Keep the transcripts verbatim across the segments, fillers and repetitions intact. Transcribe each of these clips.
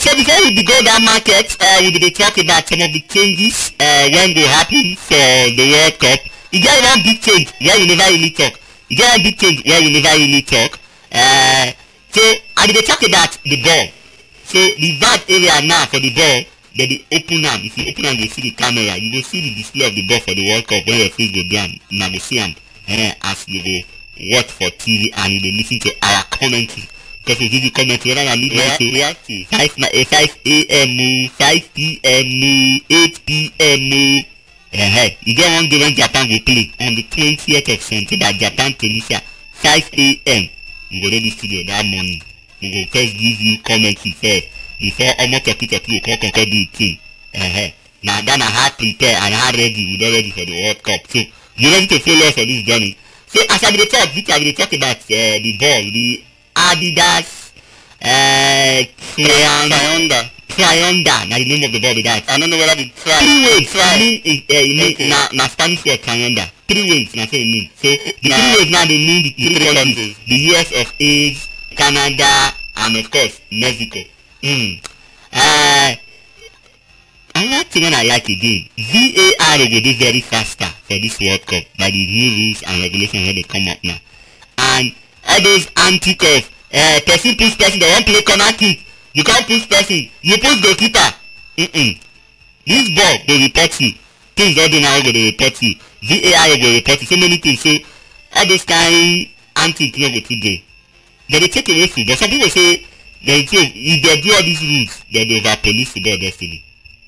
so before we go that market, uh, we will talk about some of the changes uh, when they happen for the World Cup. You get one big change where you never really talk. You get one big change where you never really talk. Uh, so I will talk about the ball. So the vast area now for the ball, they dey open am. If you open am, you see the camera. You go see the display of the ball for the World Cup when your face go down. Now go see am uh, as you go watch for T V and you dey listen to our commentary. Because we give you commentary whether na midnight to reactive. five a m five p m eight p m Uh-huh. You get one game when Japan will play on the twentieth of September, Japan Tunisia, five a m We go ready studio that morning. We go first give you commentary first before almost thirty thirty o'clock conquer the thing. Uh-huh. Now that na how prepare and how ready we don ready for the World Cup. So you ready to follow us for this journey. So as I will talk, Victor will talk about uh, the ball, the Adidas uh Trianda. Trianda, na the name of the ball be that. I don't know whether the tri Three waves, tri mean is uh, it mean okay. na na Spanish word Trianda. Three waves, na say it mean. So the Nah. three waves now they mean the three three countries, countries. the U S of A, Canada, and of course Mexico. Mm. Uh, another thing I like again, V A R go dey very faster for this World Cup by the new rules and regulations wey dey come up now. And all those antics of uh, person push person, they wan play corner kick, you can't push person, you push goalkeeper. Mm-mm. This ball go report you. Things don dey now go dey report you. V A R go report you. So many things. So all those kind antics no go too dey. They dey take away football. Some people say they say if they do all these rules, they dey over police football destiny.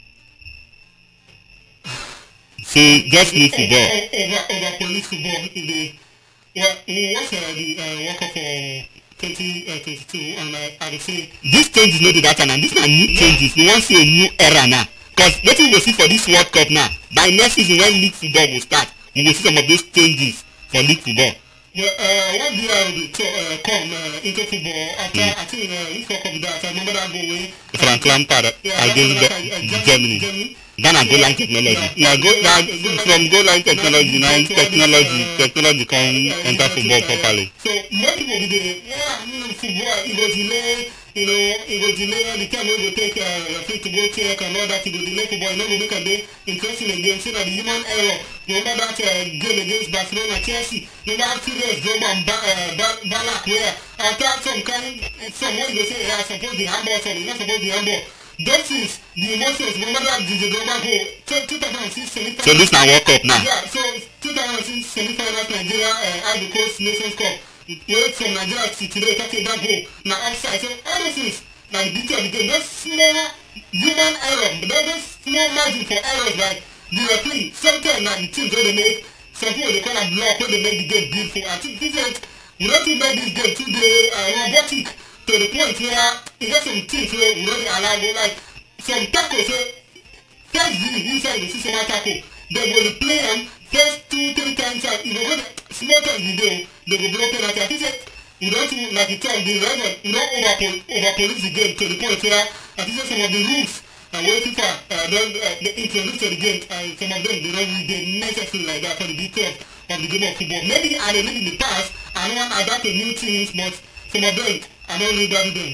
Say just leave football. Over over police football. The well, we watch uh, the uh, World Cup for twenty twenty-two, and I I would say These changes no dey that time, and these na new changes. We wan see a new era now. Cause wetin we go see for this World Cup now, by next season when league football go start, we go see some of those changes for league football. well, uh, what year will to uh, come uh, into football after mm. I think uh, this World Cup that I remember that goal wey Frank Lampard yeah, against that, uh, Ge- Germany. Germany. Germany. That na goal line technology. Yeah. Na go na from goal line technology na technology technology come enter football properly. So most people be dey yeah mm, football e go delay you know e go delay the time wey go take uh, your feet to go check and all that e go delay football e no go make am dey interesting again so na the human error. Remember that uh, game against Barcelona Chelsea remember how serious Drogba and ba uh, ba Ballack were after some kind some wey go say yeah suppose the handball some e no suppose the handball. Those things the emotions remember that Didier Drogba goal two thousand six semi-final. So this na World Cup now. Yeah, so two thousand six semi-finals Nigeria uh, Ivory Coast Nations Cup. Where some Nigeria today talking that goal now offside. So all those things now the beauty of the game. Those small human error, but those small margin for errors like the referee. Sometimes now the teams wey dey make some people dey call am block wey dey make the game beautiful. I think different. We don't too make this game too dey uh, robotic to the point where e get some things wey we no dey allow go like some tackles wey first view inside the system of tackle dem go dey play am first two three times out e go go small time you dey o dem go blow penalty I think say we don too like you talk the referee we don over pol over police the game to the point where I think say some of the rules and wey FIFA uh, don uh, dey introduce to the game and some of them dey no really dey necessary like that for the beauty of of the game of football maybe I dey live in the past I no wan adapt to new things but some of them I no really value them.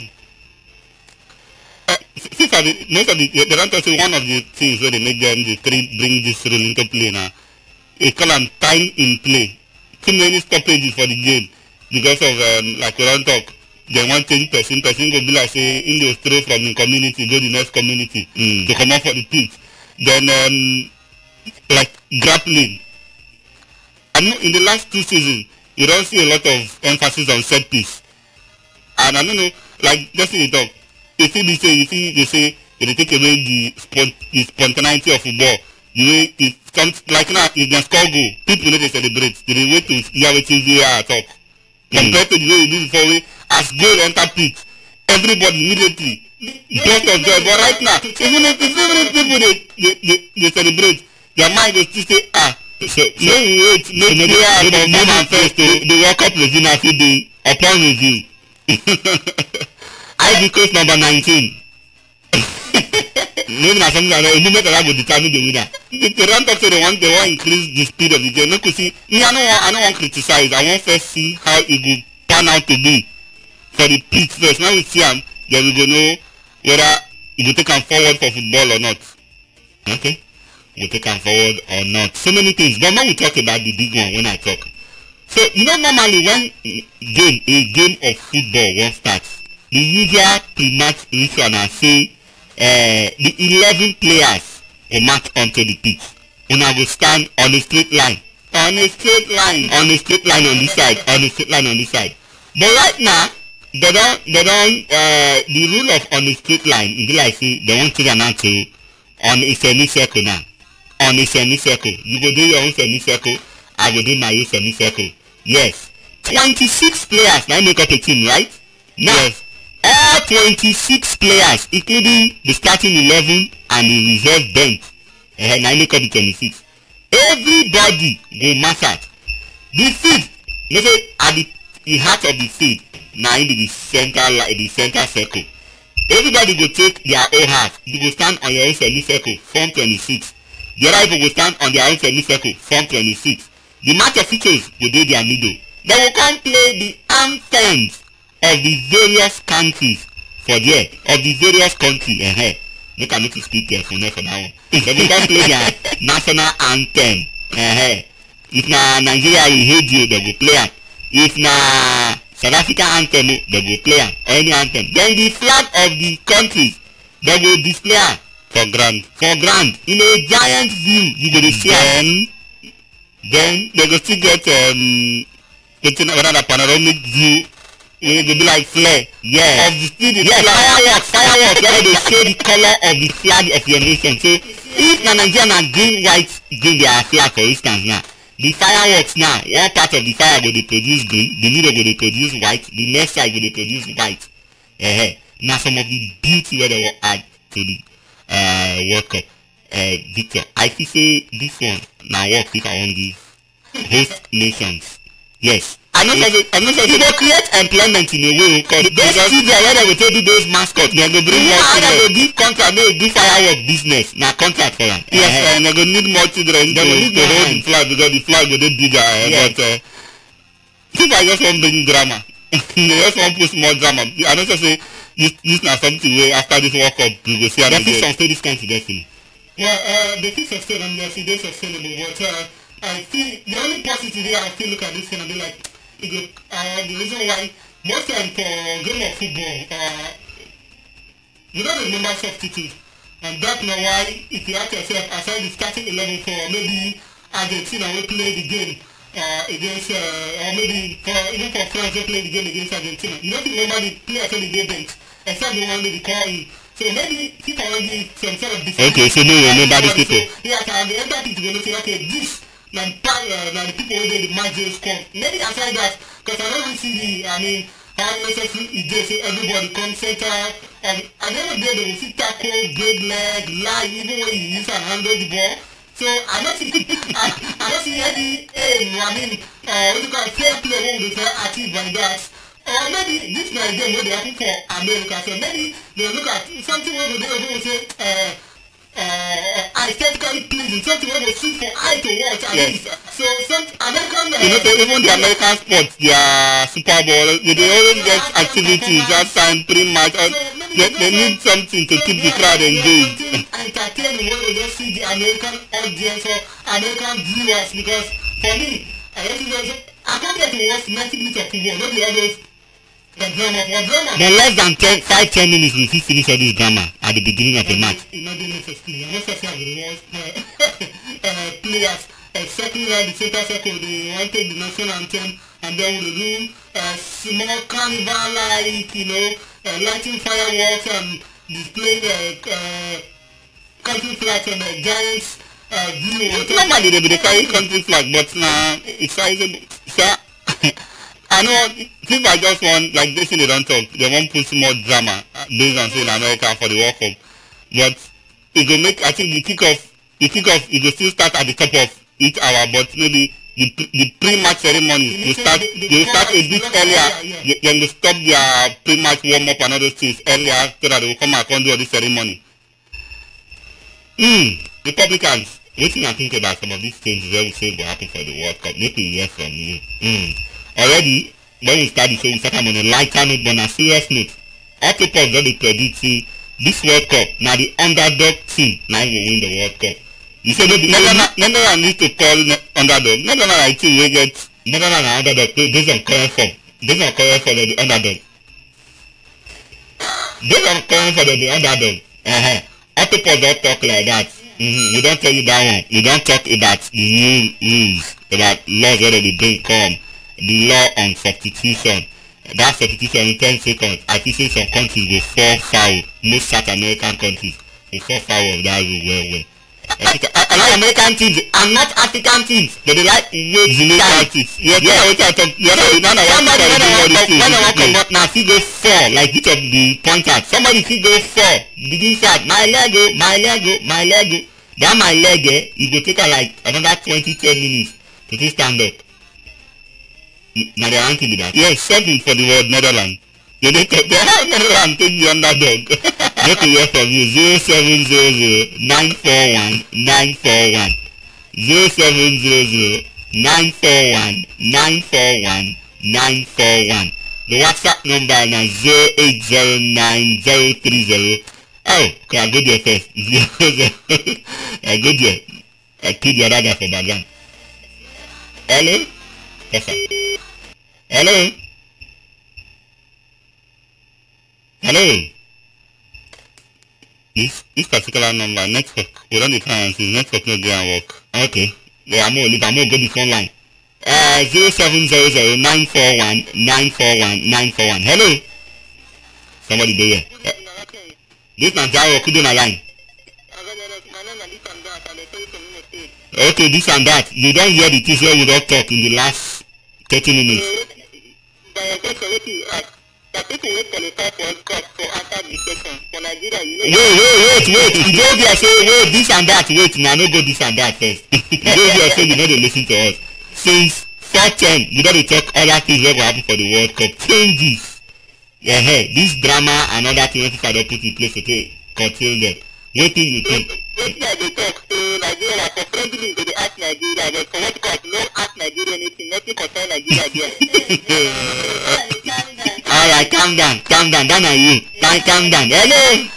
FIFA dey most of the they don talk say one of the things wey dey make them dey three bring this rule into play na they call am time in play. Too many stoppages for the game because of um, like we don talk dem wan change person person go be like say im go stray from im community go the next community mm. to comot for the pitch. Then um, like grappling. I know in the last two seasons you don see a lot of emphasis on set piece and I no know like just say you talk you see this say you see they say they dey take away the spont the spontaneity of football the way it comes like now if dem score goal people no dey celebrate they dey wait to hear wetin V A R talk compared to the way e be before wey as goal enter pitch everybody immediately burst of joy but right now even if even if people dey dey dey dey celebrate their mind go still say ah so no we wait make V A R confirm am first o the World Cup regime fit dey upon review. Ivory Coast number nineteen. Maybe na something like that. A moment that go determine the winner. The the round talk say they want they want increase the speed of the game. Make we see. Me I no wan I no wan criticize. I wan first see how e go turn out to be for the pitch first. When we see am, then we go know whether you go take am forward for football or not? Okay, you go take am forward or not? So many things. But when we talk about the big one, when I talk, so you know normally when game a game of football wan start, the usual pre-match ritual na say uh, the eleven players go march onto the pitch. Una go stand on a straight line, on a straight line, on a straight line on this side, on a straight line on this side. But right now, they don they don uh, the rule of on a straight line e be like say they wan change am now to on a semicircle now. On a semicircle, you go do your own semicircle, I go do my own semicircle. Yes, twenty-six players na make up a team, right? Now, yes. All twenty-six players, including the starting eleven and the reserve bench, uh, na make up the twenty-six. Everybody go match out. The field, you say at the, the heart of the field, na in the center the center circle. Everybody go take their own half. You go stand on your own semicircle, form twenty-six. The other people go stand on their own semicircle, form twenty-six. The match officials go dey their middle. They will come play the anthems of the various countries for there, of the various countries. Uh-huh. Make I make you speak careful for that one. They will come play their national anthem. Uh-huh. If na Nigeria you hate you, they go play am. If na South Africa anthem, they go play am. Any anthem. Then the flag of the countries, they go display am for ground. For ground. In a giant view, you go dey see am. Then they go still get um getting another panoramic view. It will be like flare. Yeah. Of the still the yes, fireworks, fireworks where they show the color of the flag of your nation. So if na Nigeria na green, white, green their flag for instance now. The fireworks now, one part of the fire go dey produce green, the middle go dey produce white, the next side go dey produce white. Uh-huh. Now some of the beauty where they will add to the uh World Cup. Uh, Victor, I feel say this one na work if I wan give host nations. Yes. I know say I know say e go create employment in a way because those children wey dem go take do those mascot dem go bring more children. Dem go give contract make do firework business na contract for am. Yes, uh, dem go need more children to to hold the flag because the flag go dey bigger. Uh, yes. But uh, if I just wan bring drama, they just wan put small drama. I know say this this na something wey after this World Cup we go see am again. Dem fit sustain this kind of destiny. Well, uh, they fit sustain and yes, it is sustainable, but uh, I feel the only positive here I still look at this and I be like, it go, uh, the reason why most time for game of football, uh, you don't remember substitute, and that's not why if you ask yourself, aside the starting eleven for maybe Argentina will play the game uh, against, uh, or maybe for even for France will play the game against Argentina, you don't remember the players on the day bench, except the one they call in. So maybe people will give some sort of different. Okay, so you remember the people. So, yeah, and the other people going to say, okay, this now uh, the people who did the match they score. Maybe aside that, because I don't really see the, I mean, how necessary it is. So everybody comes center. And at the end of the day, they will see tackle, break leg, lie, even when you use and handle the ball. So I don't see, I, I don't see any aim. I mean, uh, what you call fair play what would they achieve by that. Or maybe this na a game wey dey happen for America, so maybe they look at something wey go dey able to say uh, uh, aesthetically pleasing, something wey go sweet for eye to watch at yes. least. So some American. Uh, you know, so even the American sports, their Super Bowl, they, they always get activities that time pretty much. So they, they need something to keep the crowd engaged. Entertaining wey go just see the American audience or American viewers, because for me, I don't think there's I come here to watch ninety minutes of football, not the others. The drama, the drama. The less than ten, five, ten minutes we fit finish all this drama at the beginning of the match. Imagine necessarily, I'm not sure I will watch uh, uh, players uh, circling around the center circle. They want to take the national anthem, and then we do a uh, small carnival like, you know, uh, lighting fireworks and displaying the uh, uh, country flags on the giants. Uh, view. Normally they be the carry country flag, but now it's sizable. So I know if I just want, like this thing they don't talk, they won't put more drama based on say in America for the World Cup. But it will make, I think the kickoff, the kickoff, it will still start at the top of each hour, but maybe the the pre-match ceremony will start, they will start a bit earlier, then they stop their pre-match warm-up and other things earlier so that they will come and do all the ceremony. Hmm, Republicans, wetin I think about some of these changes wey we say go happen for the World Cup? Make we hear from you. Hmm. Already, when we start the show, we start am on a lighter note, but on a serious note. Octopus don dey predict say this World Cup na the underdog team na go win the World Cup. You say maybe Netherlands need to call underdog. Netherlands na team wey get Netherlands na underdog based on current form. Based on current form of the underdog. Based on current form of the underdog. Uh-huh. All people don't talk like that. Mm-hmm. We don't tell you that one. We don't talk about the new rules, about laws where they bring come. The law on substitution. That substitution in ten seconds. I think say some countries will fall foul. Most South American countries will fall foul of that rule well well. I like American teams and not African teams. They dey like wait tactics. Yeah, yeah, wait I talk. Yeah, so no, no, somebody when I wan come when I wan comot na fit go fall like which of the pointers. Somebody fit go fall. Begin shout my leg o, my leg o, my leg o. That my leg eh, e go take am like another twenty ten minutes to take stand up. Na the ranking be that. Yes, seven for the world Netherlands. They dey take the Netherlands take the underdog. Make we hear from you zero seven zero zero nine four one nine four one zero seven zero zero nine four one nine four one nine four one. The WhatsApp number na zero eight zero nine zero three zero. Oh, okay, I go there first. I go there. I kill the other guy for background. Hello? Yes, sir. Hello? Hello? This, this particular number, network, we don't try and see, network no go and work. Okay. Yeah, I'm gonna leave, I'm gonna go the phone line. Uh, zero seven zero zero nine four one nine four one nine four one. Hello? Somebody there. Uh, this man Jaro, could do my line. Okay, this and that. You don't hear the things where you don't talk in the last thirty minutes. Wait, wait, wait, wait. You don't hear say wait this and that. Wait, now no go this and that first. You don't hear say you know they listen to us. Since four ten, you don't check other things that will happen for the World Cup. Changes. Yeah, hey, this drama and other things that they put in place to okay, control them. What do you think? Wetin I dey talk say Nigeria for friendly go dey ask Nigeria but for World Cup no ask Nigeria anything nothing concern Nigeria there. Alright, calm down, calm down, that na you. Calm, calm down. Hello.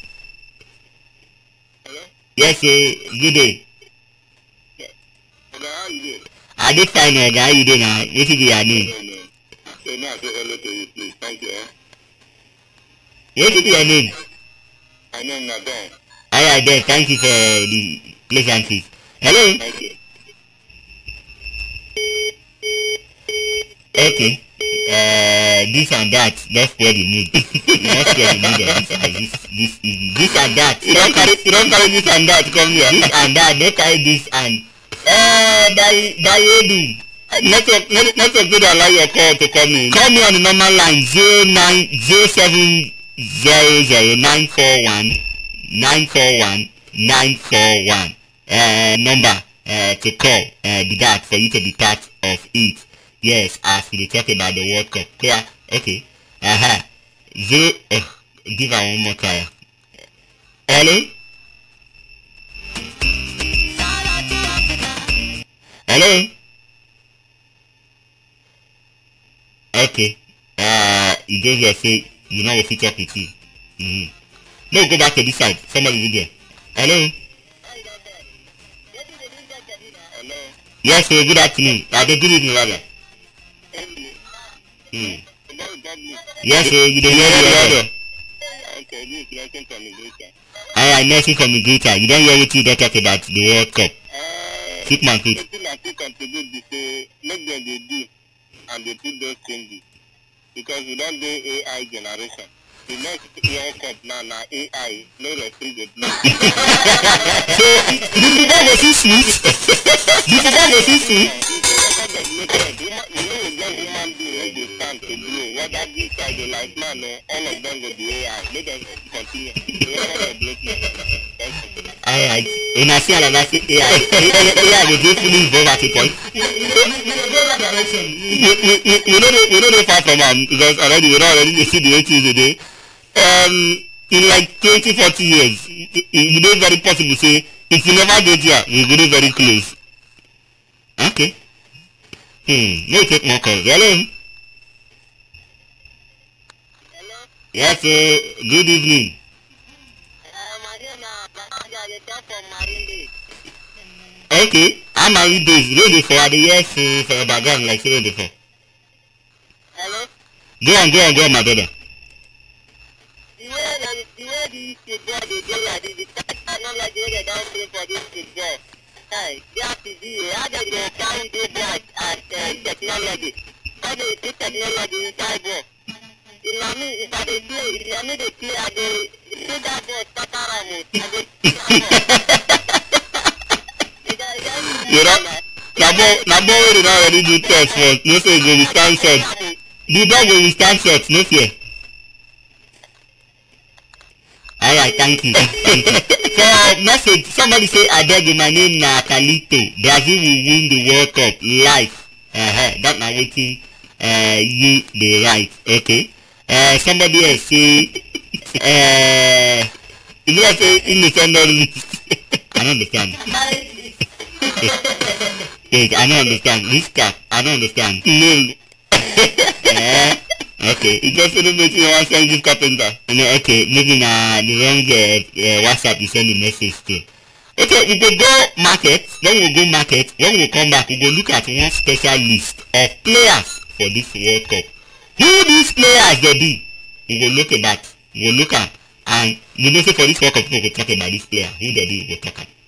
Hello. Yes, sir. Good day. Yeah. Oga, how you dey? I dey fine, Oga. How you dey now? Wetin be your name? No, no. So now I say hello to you, please. Thank you. Eh? Wetin be your name? My name na Ben. Alright then, thank you for the pleasantries. Hello? Thank you. Okay. Uh, this and that, let's spare the mood. Let's spare the mood of this, uh, this, this evening. This and that. You don't carry, you don't carry this and that, come here. This and that, don't carry this and... Uh, Dayedu. Network, network don't allow your call to come in. Call me on the normal line zero nine zero seven zero zero nine four one nine four one nine four one. Uh, number uh, to call uh, be that for you to be part of it. Yes, as we talk about the World Cup. Clear? Okay. Uh-huh. Zero, uh, give her one more try. Hello? Hello? Okay. Uh, you don't hear say, you know what to talk with you. Mm-hmm. No, go back to this side. Somebody is there. Hello? Hello? Yes, sir. Good afternoon. Uh, good evening, rather. Hmm. Yes, sir. You don't hear the other. Okay, this is Nelson from Igrita. Alright, Nelson from Igrita. You don't hear what you talk about the World Cup. Uh, Keep my feet. The thing I think contribute is say, make them they do, and they put those changes. Because we don't do A I generation. The next World Cup now, now A I, no referee go play. So, you see that they see sweet? You see that they see sweet? Whether this side they like man or all of them go be A I. Let them continue. Alright. When I see another say A I, A I will be fully involved at a point. We don't know far from am because already we don't already see the eighties today. Um, in like twenty, forty years, it will be very possible say if we never get here, we will be very close. Okay. Hmm. Let me take more calls. Hello. Hello. Yes, sir. Good evening. Okay, how are you doing? Ready for the yes for the background like ready for. Hello? Go on, go on, go on, my brother. The way that the way this is there, the day that the technology they don't pay for this is there. Hey, that is it. How does they carry this that as technology? How do you see technology inside there? You know me, if I dey play, you know me dey play, I dey see that ball scatter around me. I dey see that ball. You know, my boy, my boy will already do test work. No say go withstand sex. The boy go withstand sex, no fear. Alright, thank you. So, message, somebody say, I beg you, my name na Kalito. Brazil will win the World Cup live. Uh-huh, that na wetin uh, you dey right. Okay. Uh, somebody else say, uh, if you say, in the somebody, I don't understand. Wait, I don't understand. This stuff, I don't understand. No. uh, okay, it just didn't make you want to send this carpenter. No, okay, maybe na the wrong uh, uh, WhatsApp you send the message to. Okay, we go go market. When we go market, when we come back, we go look at one special list of players for this World Cup. Who these players they be? We go look at that. We go look at, and we know say for this World Cup, we go talk about this player. Who they be? We go talk about.